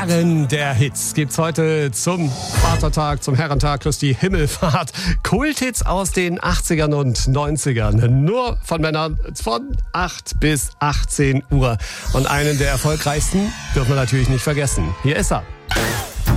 Perlen der Hits gibt's heute zum Vatertag, zum Herrentag, Christi Himmelfahrt. Kulthits aus den 80ern und 90ern. Nur von Männern von 8 bis 18 Uhr. Und einen der erfolgreichsten dürfen wir natürlich nicht vergessen. Hier ist er.